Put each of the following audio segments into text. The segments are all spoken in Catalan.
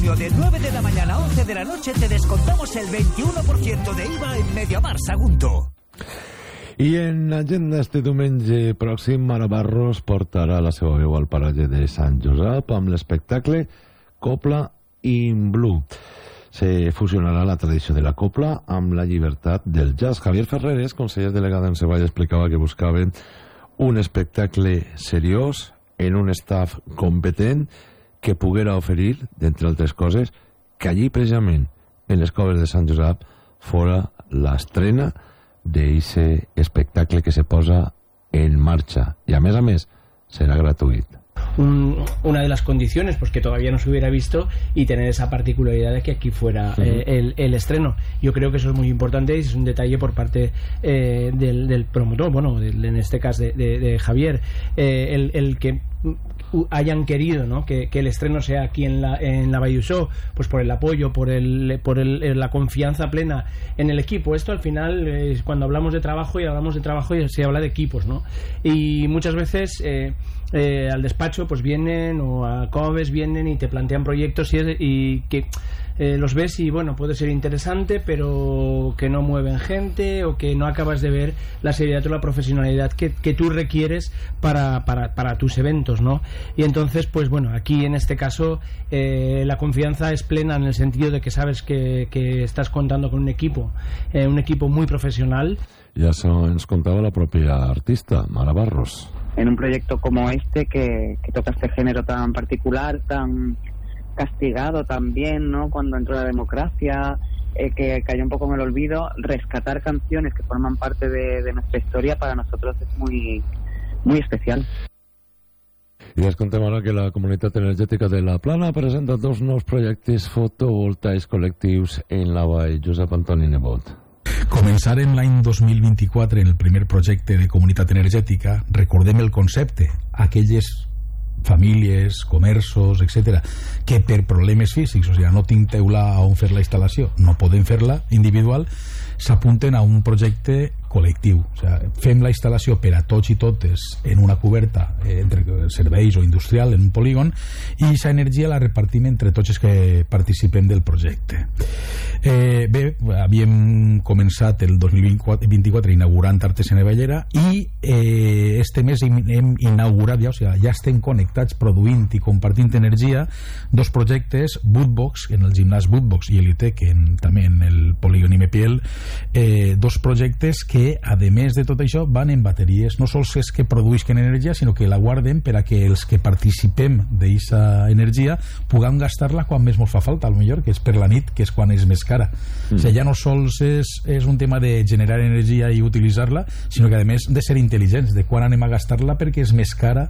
junio, de 9 de la mañana a 11 de la noche, te descontamos el 21% de IVA en Mediamar Sagunto. I en agenda este diumenge pròxim, Mara Barros portarà la seva veu al paratge de Sant Josep amb l'espectacle Copla in Blue. Se fusionarà la tradició de la copla amb la llibertat del jazz. Javier Ferreres, conseller delegat en Sevall, explicava que buscaven un espectacle seriós en un staff competent que poguera oferir, d'entre altres coses, que allí precisament en les coves de Sant Josep fora l'estrena d'eixe espectacle que se posa en marxa i a més serà gratuït. Una de las condiciones pues que todavía no se hubiera visto y tener esa particularidad de que aquí fuera el estreno. Yo creo que eso es muy importante y es un detalle por parte del promotor, bueno, en este caso de Javier, el que hayan querido, ¿no?, que el estreno sea aquí en la Bayusó, pues por el apoyo, por la confianza plena en el equipo. Esto al final, cuando hablamos de trabajo se habla de equipos, ¿no? Y muchas veces al despacho pues vienen, o a Coves vienen y te plantean proyectos y que los ves y bueno, puede ser interesante, pero que no mueven gente o que no acabas de ver la seriedad o la profesionalidad que tú requieres para tus eventos, ¿no? Y entonces pues bueno, aquí en este caso la confianza es plena en el sentido de que sabes que estás contando con un equipo muy profesional. Ya nos contaba la propia artista, Mara Barros. En un proyecto como este que toca este género tan particular, tan castigado también, ¿no?, cuando entró la democracia, que cayó un poco en el olvido, rescatar canciones que forman parte de nuestra historia para nosotros es muy, muy especial. I les contem ara que la Comunitat Energètica de la Plana presenta 2 nous projectes fotovoltaics col·lectius en la vall. Josep Antoni Nebot. Començarem l'any 2024 en el primer projecte de Comunitat Energètica. Recordem el concepte, aquelles famílies, comerços, etc., que per problemes físics, o sigui, no tinc teula on fer la instal·lació, no poden fer-la individual, s'apunten a un projecte col·lectiu. O sigui, fem la instal·lació per a tots i totes en una coberta entre serveis o industrial, en un polígon, i aquesta energia la repartim entre tots els que participem del projecte. Bé, havíem començat el 2024 inaugurant Artesania Ballera i este mes hem inaugurat ja, o sigui, ja estem connectats produint i compartint energia 2 projectes, Bootbox en el gimnàs Bootbox i Elitec també en el polígon Imepiel, 2 projectes que a més de tot això van en bateries, no sols és que produïsquen energia sinó que la guarden per a que els que participem d'aquesta energia puguem gastar-la quan més ens fa falta, potser que és per la nit, que és quan és més cara. O sigui, ja no sols és un tema de generar energia i utilitzar-la, sinó que a més de ser intel·ligents, de quan anem a gastar-la perquè és més cara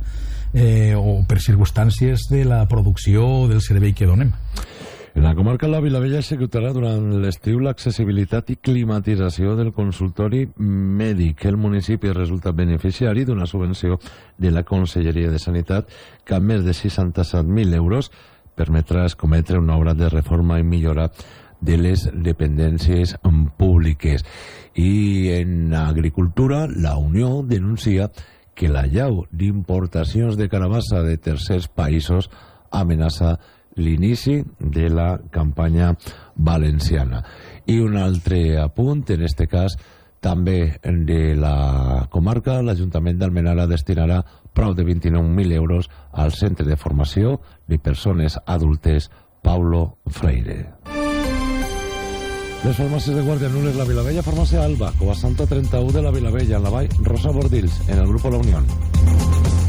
o per circumstàncies de la producció o del servei que donem. En la comarca de la Vilavella executarà durant l'estiu l'accessibilitat i climatització del consultori mèdic. El municipi resulta beneficiari d'una subvenció de la Conselleria de Sanitat que amb més de 67.000 euros permetrà escometre una obra de reforma i millora de les dependències públiques. I en agricultura, la Unió denuncia que la llau d'importacions de carabassa de tercers països amenaça l'inici de la campanya valenciana. I un altre apunt, en este cas també de la comarca, l'Ajuntament d'Almenara destinarà prop de 29.000 euros al Centre de Formació de Persones Adultes Paulo Freire. Les farmàcies de Guàrdia Nules, la Vilavella, farmàcia Alba, Covasanta 31 de la Vilavella, en la vall Rosa Bordils, en el grup La Unión.